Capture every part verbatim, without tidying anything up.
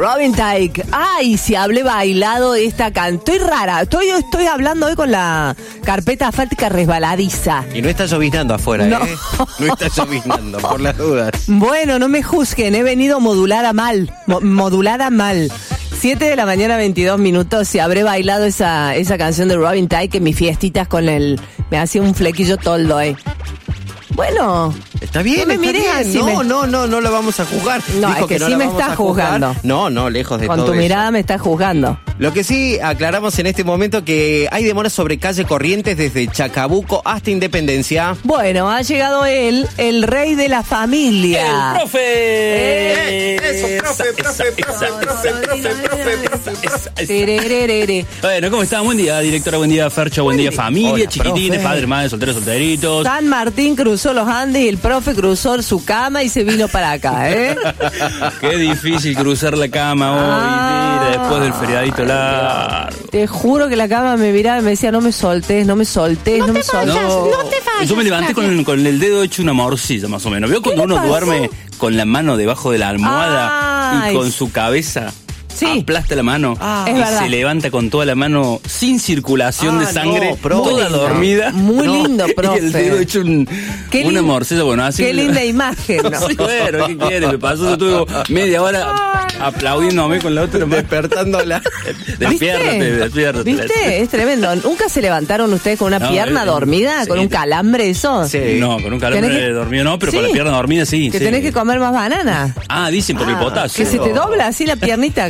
Robin Thicke. Ay, si hablé bailado esta can... Estoy rara. Estoy, estoy hablando hoy con la carpeta asfáltica resbaladiza. Y no está lloviznando afuera, No. ¿eh? No está lloviznando, por las dudas. Bueno, no me juzguen. He venido modulada mal. Mo- modulada mal. siete de la mañana, veintidós minutos. Si habré bailado esa, esa canción de Robin Thicke en mis fiestitas con el... Me hacía un flequillo toldo, eh. Bueno... Está bien, no me está mires bien. así, No, me- no, no, no la vamos a juzgar. No, Dijo es que no sí la me vamos está a juzgar. juzgando. No, no, lejos de Con todo tu eso. mirada me estás juzgando. Lo que sí aclaramos en este momento que hay demoras sobre calle Corrientes desde Chacabuco hasta Independencia. Bueno, ha llegado él, el rey de la familia. ¡El profe! Eh, eso, profe, profe, profe, profe, profe, profe, profe. Tererere. Bueno, ¿cómo están? Buen día, directora, buen día, Fercho, buen día, familia, Hola, chiquitines, profe. padres, madres, solteros, solteritos. San Martín cruzó los Andes y el profe cruzó su cama y se vino para acá, ¿eh? Qué difícil cruzar la cama hoy, Ah. mira, después del feriadito largo. Te juro que la cama me miraba y me decía, no me soltes, no me soltes, no, me soltes. No, yo me levanté con, con el dedo hecho una morcilla, más o menos. ¿Vio cuando le uno pasó? duerme con la mano debajo de la almohada Ay. y con su cabeza Sí. aplasta la mano Ah. Es y verdad. se levanta con toda la mano sin circulación Ah, de sangre, no, profe. toda Muy lindo. dormida? Muy lindo, profe. Y el dedo hecho un, Qué una lin- morcilla, bueno, así. Qué linda imagen, ¿no? Sí, bueno, ¿qué quiere? Me pasó, yo tuve media hora aplaudiéndome con la otra mano. Despertándola. Despiértate, despiértate. ¿Viste? Es tremendo. ¿Nunca se levantaron ustedes con una No, pierna eh, dormida? sí, ¿Con un te- calambre eso? Sí. No, con un calambre Tenés que- dormido no, pero Sí. con la pierna dormida sí. Que sí. tenés que comer más banana. Ah, dicen por el potasio. Que se te dobla así la piernita.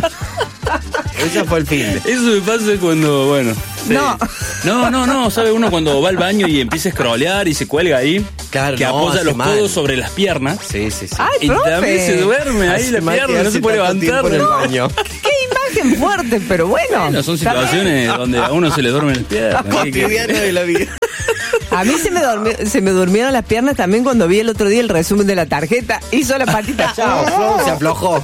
Ese fue el fin. Eso me pasa cuando, bueno. sí. No. No, no, no, ¿sabe uno cuando va al baño y empieza a scrollear y se cuelga ahí? Claro, que no, apoya hace los mal. codos sobre las piernas. Sí, sí, sí. Ay, Y profe. también se duerme ahí Hace la mal que pierna, no hace se puede tanto levantar. tiempo en el ¿no? baño. Qué imagen fuerte, pero bueno. Bueno, son Está bien. situaciones donde a uno se le duermen las piernas. Cotidiano de la vida. A mí se me, dormi- se me durmieron las piernas también cuando vi el otro día el resumen de la tarjeta. Hizo la patita. Chao, Flor, se aflojó.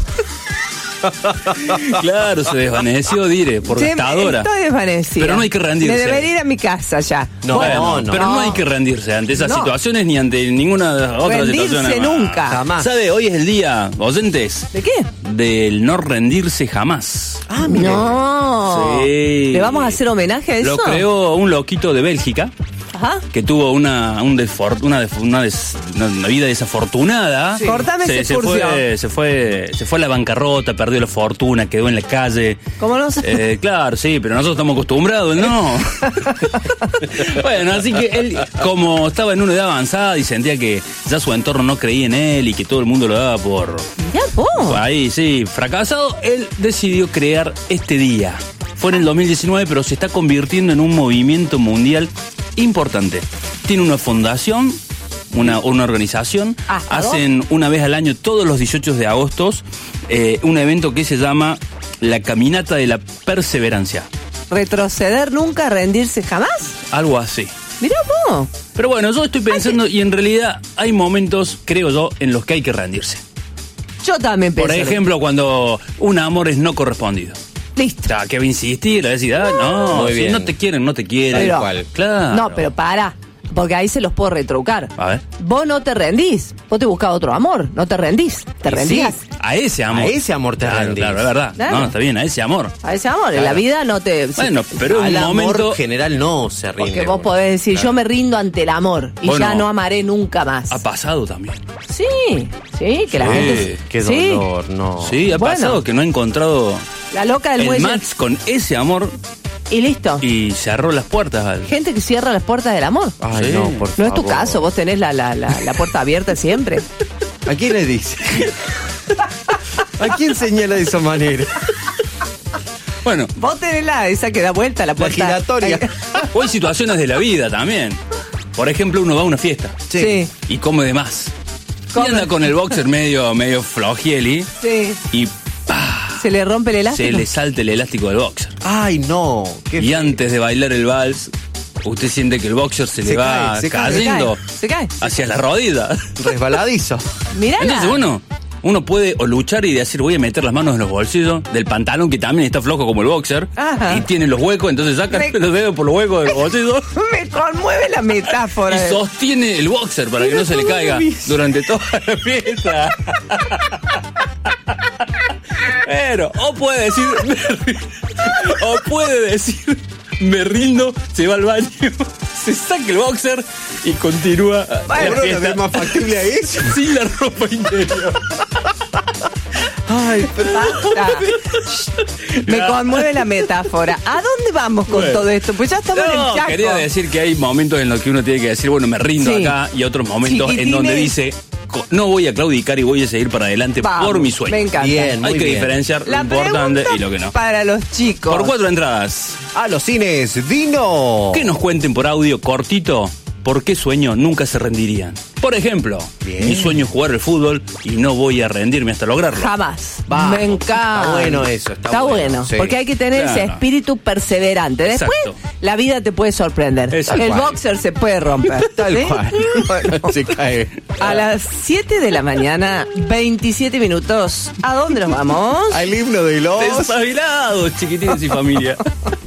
Claro, se desvaneció, dire, por Sí, gastadora. Estoy desvanecida. Pero no hay que rendirse. Me debería ir a mi casa ya. No, Bueno, no, pero no. no. hay que rendirse ante esas No. situaciones ni ante ninguna otra Rendirse situación. además. nunca. Jamás. ¿Sabe? Hoy es el día, oyentes, ¿De qué? del no rendirse jamás. Ah, mire. No. Sí. ¿Le vamos a hacer homenaje a eso? Lo creó un loquito de Bélgica Ajá. que tuvo una un desfor- una, def- una, des- una- una vida desafortunada. Sí. Cortame se, esa se excursión. fue, se fue se fue a la bancarrota, perdió la fortuna, quedó en la calle. ¿Cómo no sé? Eh, claro, sí, pero nosotros estamos acostumbrados, ¿no? Bueno, así que él, como estaba en una edad avanzada y sentía que ya su entorno no creía en él y que todo el mundo lo daba por, Ya, vos. por ahí, sí, fracasado, él decidió crear este día. Fue en el dos mil diecinueve, pero se está convirtiendo en un movimiento mundial importante. Tiene una fundación, una, una organización, ¿Hasta hacen una vez al año, todos los dieciocho de agosto, eh, un evento que se llama la Caminata de la Perseverancia. Retroceder nunca, rendirse jamás. Algo así. Mirá vos. Pero bueno, yo estoy pensando, y en realidad hay momentos, creo yo, en los que hay que rendirse. Yo también pensé. Por ejemplo, cuando un amor es no correspondido. Listo. O sea, que va a insistir, a decir, ah, no, Muy si bien. no te quieren, no te quieren. Pero- Igual. Claro. No, pero para. Porque ahí se los puedo retrucar. A ver. Vos no te rendís. Vos te buscás otro amor. No te rendís. Te Y rendías. sí. A ese amor. A ese amor te claro, rendís. Claro, es verdad. Claro. No, está bien, a ese amor. A ese amor. En Claro. la vida no te. Bueno, pero Al en un amor momento general no se rinde. Porque vos uno. podés decir, yo me rindo ante el amor. Y Bueno. ya no amaré nunca más. ha pasado también. Sí, sí, que la Sí, gente. Qué sí, dolor, no. Sí, ha Bueno. pasado que no ha encontrado la loca del el muelle. match con ese amor Y listo. y cerró las puertas al... Gente que cierra las puertas del amor. Ay, Sí. no, por No es tu favor. caso, vos tenés la, la, la, la puerta abierta siempre. ¿A quién le dice? ¿A quién señala de esa manera? Bueno, Vos tenés la esa que da vuelta, la La puerta. giratoria. o hay situaciones de la vida también. Por ejemplo, uno va a una fiesta Sí. y come de más. Come. Y anda con el boxer medio, medio flojieli Sí. y ¡pah! Se le rompe el elástico. Se le salta el elástico del boxer. Ay, no. Qué Y antes de bailar el vals, usted siente que el boxer se, Se le va cae, se cae, cayendo se cae. hacia la rodilla. resbaladizo. Mirá. Entonces, bueno, uno puede o luchar y decir, voy a meter las manos en los bolsillos del pantalón, que también está flojo como el boxer, Ajá. y tiene los huecos, entonces saca Me- los dedos por los huecos del bolsillo Me conmueve la metáfora. y sostiene el boxer para que no se le caiga durante toda la fiesta. Pero, o puede decir, me ri- o puede decir, me rindo, se va al baño, se saca el boxer y continúa. Bueno, la fiesta ¿es más factible a eso? sin la ropa interior. Ay, pero... Basta. Me conmueve la metáfora. ¿A dónde vamos con Bueno. todo esto? Pues ya estamos en No, el chaco. quería decir que hay momentos en los que uno tiene que decir, bueno, me rindo Sí. acá, y otros momentos en Chiquitines. donde dice, co- no voy a claudicar y voy a seguir para adelante Vamos, por mi sueño. me encanta. Bien, Hay muy que bien. diferenciar La lo importante pregunta y lo que no. para los chicos. Por cuatro entradas, A los cines, Dino. que nos cuenten por audio cortito por qué sueño nunca se rendirían. Por ejemplo, Bien. mi sueño es jugar al fútbol y no voy a rendirme hasta lograrlo. Jamás. Vamos, Me encanta. está bueno eso, está Está bueno, bueno. sí. Porque hay que tener ese Claro. espíritu perseverante. Después, Exacto. la vida te puede sorprender. Exacto. El boxer se puede romper. Tal ¿sí? cual. Bueno. Se cae. A las siete de la mañana, veintisiete minutos. ¿A dónde nos vamos? Al himno de los... Despabilados, chiquitines y familia.